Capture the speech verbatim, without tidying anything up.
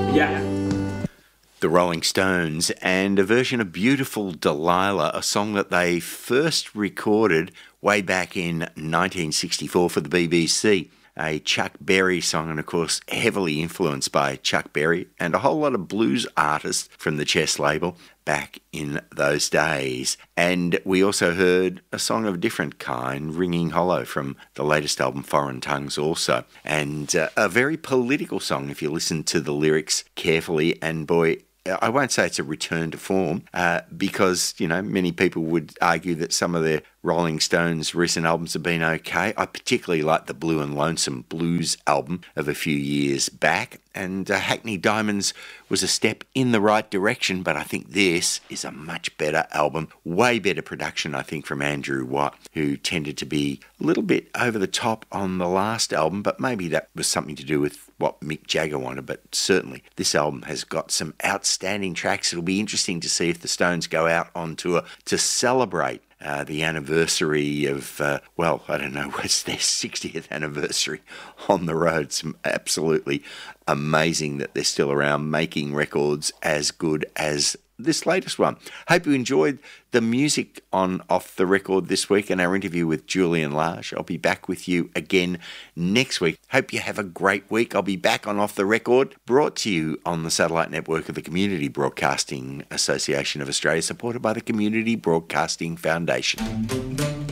Yeah. The Rolling Stones, and a version of Beautiful Delilah, a song that they first recorded way back in nineteen sixty-four for the B B C. A Chuck Berry song, and of course heavily influenced by Chuck Berry and a whole lot of blues artists from the Chess label back in those days. And we also heard a song of a different kind, Ringing Hollow, from the latest album Foreign Tongues also. And uh, a very political song if you listen to the lyrics carefully, and boy, I won't say it's a return to form uh, because, you know, many people would argue that some of the Rolling Stones' recent albums have been okay. I particularly like the Blue and Lonesome Blues album of a few years back, and uh, Hackney Diamonds was a step in the right direction, but I think this is a much better album, way better production, I think, from Andrew Watt, who tended to be a little bit over the top on the last album, but maybe that was something to do with what Mick Jagger wanted. But certainly this album has got some outstanding tracks. It'll be interesting to see if the Stones go out on tour to celebrate Uh, the anniversary of, uh, well, I don't know, what's their sixtieth anniversary on the road. It's absolutely amazing that they're still around making records as good as this latest one. Hope you enjoyed the music on Off the Record this week and our interview with Julian Lage. I'll be back with you again next week. Hope you have a great week. I'll be back on Off the Record, brought to you on the satellite network of the Community Broadcasting Association of Australia, supported by the Community Broadcasting Foundation.